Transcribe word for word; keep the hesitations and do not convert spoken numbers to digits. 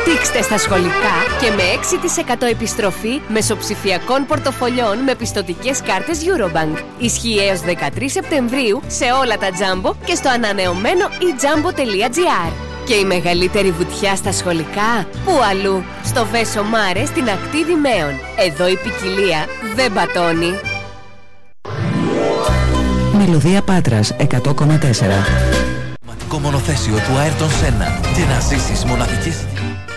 Δείξτε στα σχολικά και με έξι τοις εκατό επιστροφή μεσοψηφιακών πορτοφολιών με πιστωτικές κάρτες Eurobank. Ισχύει έως δεκατρείς Σεπτεμβρίου σε όλα τα Jumbo και στο ανανεωμένο e jumbo τελεία gr. Και η μεγαλύτερη βουτιά στα σχολικά, πού αλλού? Στο Βέσο Μάρε στην ακτή Δημαίων. Εδώ η ποικιλία δεν πατώνει. Μελωδία Πάτρας εκατό κόμμα τέσσερα. Μονοθέσιο του Ayrton Senna και να ζήσεις μοναδικές